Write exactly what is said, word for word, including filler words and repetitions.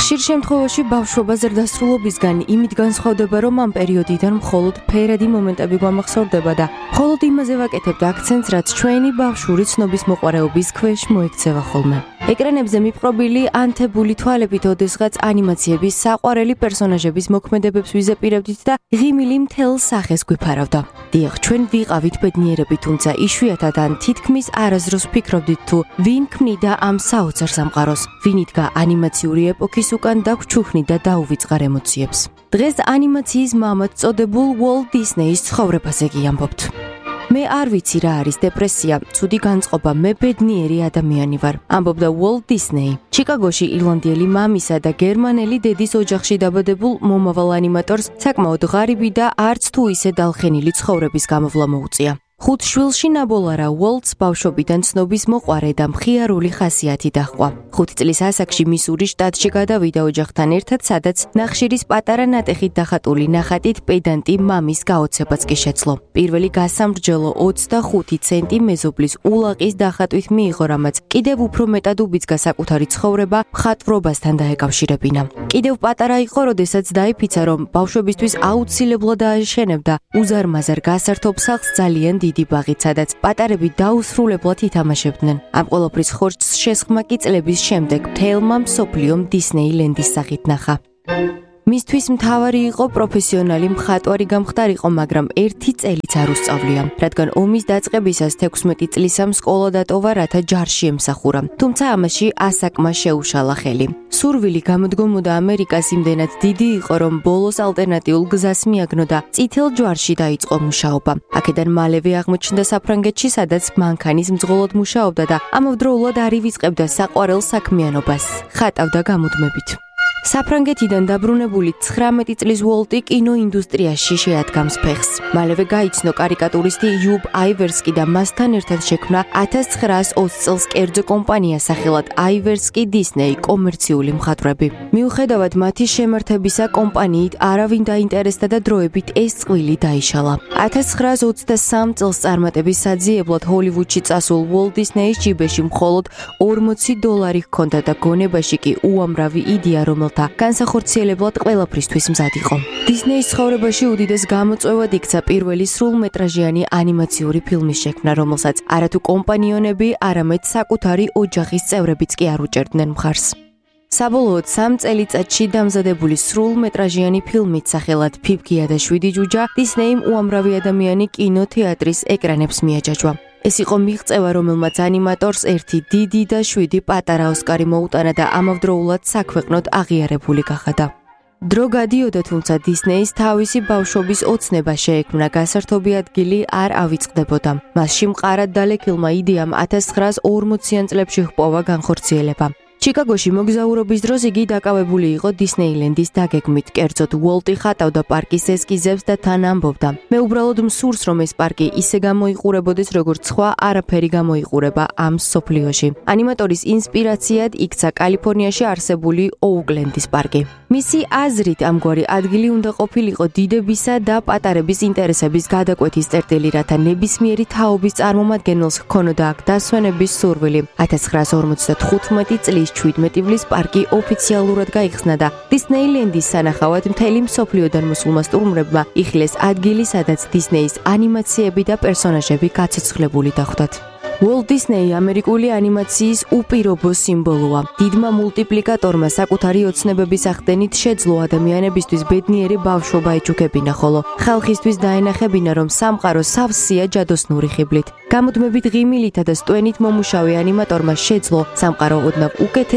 ხშირ შემთხვევაში ბავშვობა ზრდასრულობისგან იმით განსხვავდება, რომ ამ პერიოდიდან მხოლოდ ფერადი მომენტები გვამახსოვრდება და მხოლოდ იმაზე ვაკეთებთ აქცენტს, რაც ჩვენი ბავშვური ცნობის მოყვარეობის ქვეშ მოექცევა ხოლმე. ეკრანებზე მიპყრობილი ანთებული თვალებით ოდესღაც ანიმაციების საყვარელი პერსონაჟების მოქმედებებს ვიზაპირებდით და ღიმილი მთელ სახეს გვიფარავდა. დიახ, ჩვენ ვიყავით ბედნიერები, თუმცა იშვიათად ან თითქმის არასდროს ვფიქრობდით თუ ვინ ქმნიდა ამ საოცარ სამყაროს, ვინ იდგა ანიმაციური ეპოქის უკან და გვჩუქნიდა დაუვიწყარ ემოციებს. დღეს ანიმაციის მამად წოდებულ Walt Disney-ის ცხოვრებაზე გიამბობთ. მე არ ვიცი რა არის დეპრესია, ცუდი განწყობა, მე ბედნიერი ადამიანი ვარ, ამბობდა Walt Disney. ჩიკაგოში ირლანდიელი მამისა და გერმანელი დედის ოჯახში დაბადებულ მომავალ ანიმატორს საკმაოდ ღარიბი და არც თუ ისე დალხენილი ცხოვრების გამოვლა მოუწია. ხუთ შვილში ნაბოლარა Walt-ს ბავშვობიდან ცნობის მოყვარე და მხიარული ხასიათი დაჰყვა. ხუთი წლის ასაკში მისურის შტატში გადავიდა ოჯახთან ერთად, სადაც ნახშირის პატარა ნატეხით დახატული ნახატით პედანტი მამის გაოცებაც კი შეძლო. პირველი გასამრჯელო ოცდახუთი ცენტი მეზობლის ულაყის დახატვით მიიღო, რამაც კიდევ უფრო მეტად უბიძგა საკუთარი ცხოვრება მხატვრობასთან დაეკავშირებინა. კიდევ პატარა იყო, როდესაც დაიფიცა, რომ ბავშვებისთვის აუცილებლად აეშენებდა უზარმაზარ გასართობ სახლს ძალიან დიდი ბაღით, სადაც პატარები დაუსრულებლად ითამაშებდნენ. ამ ყველაფრის ხორცს შესხმა კი წლების შემდეგ მთელმა მსოფლიომ დისნეილენდის სახით ნახა. მისთვის მთავარი იყო პროფესიონალი მხატვარი გამხდარიყო, მაგრამ ერთი წელიც არ უსწავლია, რადგან ომის დაწყებისას თექვსმეტი წლისამ სკოლა დატოვა, რათა ჯარში ემსახურა. თუმცა ამაში ასაკმა შეუშალა ხელი. სურვილი გამოდგომოდა ამერიკას იმდენად დიდი იყო, რომ ბოლოს ალტერნატიულ გზას მიაგნო და წითელ ჯვარში დაიწყო მუშაობა. აქედან მალევე აღმოჩნდა საფრანგეთში, სადაც მანქანის მძღოლად მუშაობდა და ამავდროულად არ ივიწყებდა საყვარელ საქმიანობას, ხატავდა გამუდმებით. საფრანგეთიდან დაბრუნებული ცხრამეტი წლის Walt-ი კინოინდუსტრიაში შეადგამს ფეხს. მალევე გაიცნო კარიკატურისტი იუბ აივერსკი და მასთან ერთად შექმნა ათას ცხრაას ოცი წელს კერძო კომპანია სახელად აივერსკი Disney კომერციული მხატვრები. მიუხედავად მათი შემართებისა, კომპანიით არავინ დაინტერესდა და დროებით ეს წყვილი დაიშალა. ათას ცხრაას ოცდასამ წელს წარმატების საძიებლად ჰოლივუდში წასულ Walt Disney-ის ჯიბეში მხოლოდ ორმოცი დოლარი ჰქონდა და გონებაში კი უამრავი იდეა, რომელთა განსახორციელებლად ყველაფრისთვის მზად იყო. დისნეის ცხოვრებაში უდიდეს გამოწვევად იქცა პირველი სრულმეტრაჟიანი ანიმაციური ფილმის შექმნა, რომელსაც არათუ კომპანიონები, არამედ საკუთარი ოჯახის წევრებიც კი არ უჭერდნენ მხარს. საბოლოოდ სამ წელიწადში დამზადებული სრულმეტრაჟიანი ფილმით სახელად ფიფქია და შვიდი ჯუჯა დისნეიმ უამრავი ადამიანი კინოთეატრის ეკრანებს მიაჯაჯვა. ეს იყო მიღწევა, რომელმაც ანიმატორს ერთი დიდი და შვიდი პატარა ოსკარი მოუტანა და ამავდროულად საქვეყნოდ აღიარებული გახადა. დრო გადიოდა, თუმცა დისნეის თავისი ბავშვობის ოცნება შეექმნა, გასართობი ადგილი არ ავიწყდებოდა. მასში მყარად დალექილმა იდეამ ათას ცხრაას ორმოციან წლებში ჰპოვა განხორციელება. ჩიკაგოში მოგზაურობის დროს იგი დაკავებული იყო დისნეილენდის დაგეგმით, კერძოდ Walt-ი ხატავდა პარკის ესკიზებს და თან ამბობდა: მე უბრალოდ მსურს, რომ ეს პარკი ისე გამოიყურებოდეს, როგორც სხვა არაფერი გამოიყურება ამ სოფლიოში. ანიმატორის ინსპირაციად იქცა კალიფორნიაში არსებული ოუკლენდის პარკი. მისი აზრით ამგვარი ადგილი უნდა ყოფილიყო დიდებისა და პატარების ინტერესების გადაკვეთის წერტილი, რათა ნებისმიერი თაობის წარმომადგენელს ჰქონოდა აქ დასვენების სურვილი. ათას ცხრაას ორმოცდათხუთმეტი წლის შვიდმეტი ივლის პარკი ოფიციალურად გაიხსნა და დისნეილენდის სანახავად მთელი მსოფლიოდან მოსულმა სტუმრებმა იხილეს ადგილი, სადაც დისნეის ანიმაციები და პერსონაჟები გაცოცხლებული დახვდათ. Walt Disney ამერიკული ანიმაციის უპირობო სიმბოლოა. დიდმა მულტიპლიკატორმა საკუთარი ოცნებების ახდენით შეძლო ადამიანებისთვის ბედნიერი ბავშვობა ეჩუქებინა, ხოლო ხალხისთვის დაენახებინა, რომ სამყარო სავსეა ჯადოსნური ხიბლით. გამუდმებით ღიმილითა და სტვენით მომუშავე ანიმატორმა შეძლო სამყარო ოდნავ უკეთეს